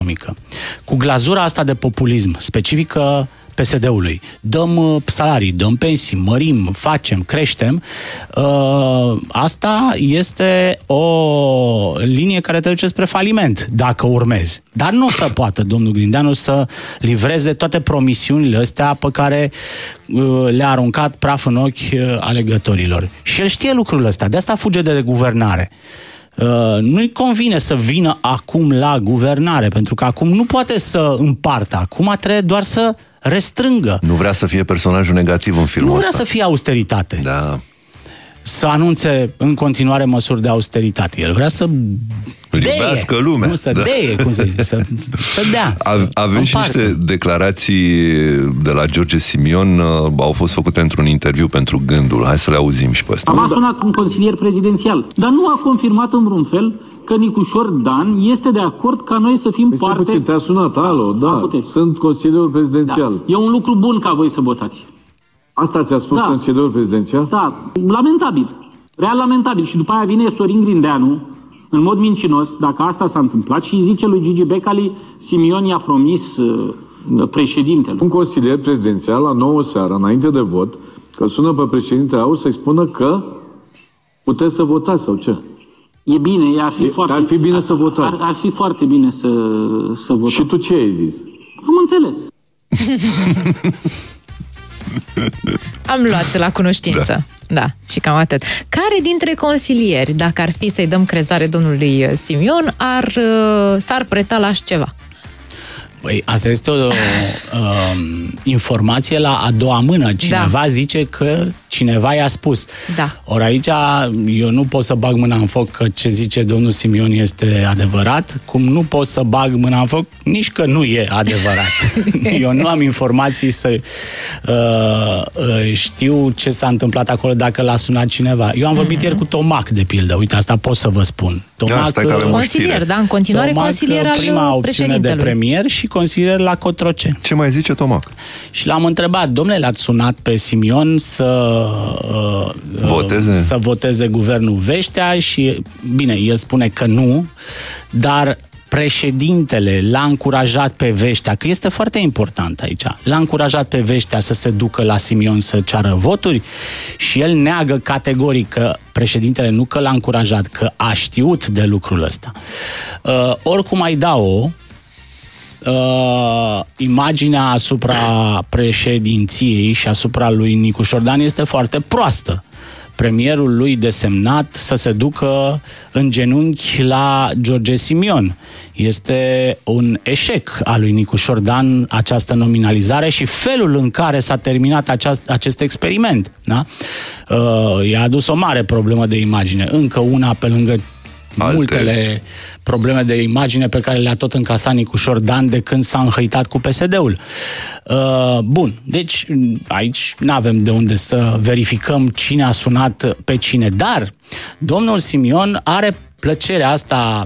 economică, cu glazura asta de populism specifică PSD-ului. Dăm salarii, dăm pensii, mărim, facem, creștem. Asta este o linie care te duce spre faliment, dacă urmezi. Dar nu o să poată domnul Grindeanu să livreze toate promisiunile astea pe care le-a aruncat praf în ochi alegătorilor. Și el știe lucrul ăsta, de asta fuge de guvernare. Nu-i convine să vină acum la guvernare, pentru că acum nu poate să împartă, acum trebuie doar să restrângă. Nu vrea să fie personajul negativ în filmul ăsta. Nu vrea să fie austeritate. Da. Să anunțe în continuare măsuri de austeritate. El vrea să libească lumea. Nu să deie, cum să zice, să dea. Avem și niște declarații de la George Simion, au fost făcute într-un interviu pentru Gândul. Hai să le auzim și pe astea. Am sunat un consilier prezidențial, dar nu a confirmat în vreun fel că Nicușor Dan este de acord ca noi să fim parte... Puțin, te-a sunat, alo, da, sunt consilierul prezidențial. Da. E un lucru bun ca voi să votați. Asta ți-a spus consilierul prezidențial? Da, lamentabil, real lamentabil. Și după aia vine Sorin Grindeanu, în mod mincinos, dacă asta s-a întâmplat, și îi zice lui Gigi Becali, Simion i-a promis președintele. Un consilier prezidențial la 9 seara, înainte de vot, că îl sună pe președintele AUR să-i spună că puteți să votați sau ce? E bine, ar fi foarte... Ar fi bine să votați. Ar fi foarte bine să votăm. Și tu ce ai zis? Am înțeles. Am luat la cunoștință. Da, și cam atât. Care dintre consilieri, dacă ar fi să-i dăm crezare domnului Simion, s-ar preta la ceva? Păi, asta este o informație la a doua mână. Cineva zice că cineva i-a spus. Da. Ori aici eu nu pot să bag mâna în foc că ce zice domnul Simion este adevărat, cum nu pot să bag mâna în foc nici că nu e adevărat. Eu nu am informații să știu ce s-a întâmplat acolo dacă l-a sunat cineva. Eu am vorbit ieri cu Tomac, de pildă. Uite, asta pot să vă spun. Tomac, consilier, da, în continuare Tomac, consilier al prima opțiune de premier și consilier la Cotroceni. Ce mai zice Tomac? Și l-am întrebat, domnule, l-ați sunat pe Simion să voteze guvernul Veștea? Și, bine, el spune că nu, dar președintele l-a încurajat pe Veștea, că este foarte important aici, l-a încurajat pe Veștea să se ducă la Simion să ceară voturi și el neagă categoric că președintele nu că l-a încurajat, că a știut de lucrul ăsta. Oricum ai da-o, imaginea asupra președinției și asupra lui Nicușor Dan este foarte proastă. Premierul lui desemnat să se ducă în genunchi la George Simion. Este un eșec al lui Nicușor Dan această nominalizare și felul în care s-a terminat acest experiment. Da? I-a adus o mare problemă de imagine. Încă una pe lângă multele probleme de imagine pe care le-a tot încasat Nicușor Dan de când s-a înhăitat cu PSD-ul. Bun, deci aici n-avem de unde să verificăm cine a sunat pe cine, dar domnul Simion are plăcerea asta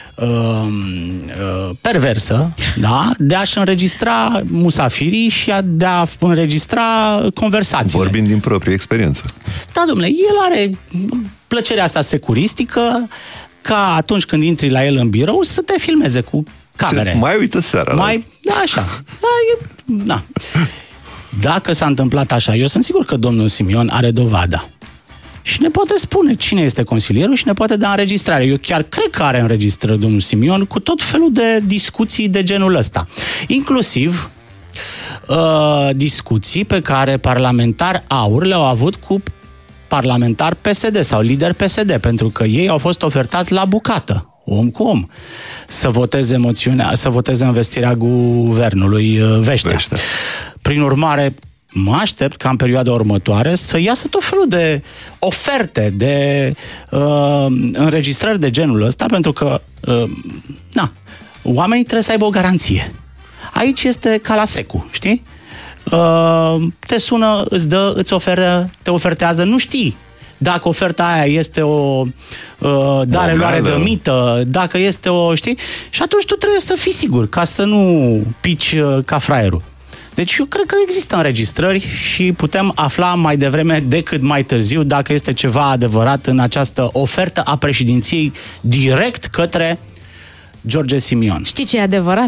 perversă, da, de a-și înregistra musafirii și de a înregistra conversațiile. Vorbind din proprie experiență. Da, domnule, el are plăcerea asta securistică ca atunci când intri la el în birou să te filmeze cu camere. Mai uită seara. Da, așa. Da. Dacă s-a întâmplat așa, eu sunt sigur că domnul Simion are dovada. Și ne poate spune cine este consilierul și ne poate da înregistrare. Eu chiar cred că are înregistrări domnul Simion cu tot felul de discuții de genul ăsta. Inclusiv discuții pe care parlamentari AUR le-au avut cu parlamentari PSD sau lideri PSD, pentru că ei au fost ofertați la bucată, om cu om, să voteze învestirea guvernului Veștea. Prin urmare, mă aștept ca în perioada următoare să iasă tot felul de oferte, de înregistrări de genul ăsta, pentru că oamenii trebuie să aibă o garanție. Aici este ca la secu, știi? Te sună, îți dă, te ofertează, nu știi dacă oferta aia este o dare-luare de mită, dacă este o, știi? Și atunci tu trebuie să fii sigur, ca să nu pici ca fraierul. Deci eu cred că există înregistrări și putem afla mai devreme decât mai târziu dacă este ceva adevărat în această ofertă a președinției direct către George Simion. Știi ce e adevărat?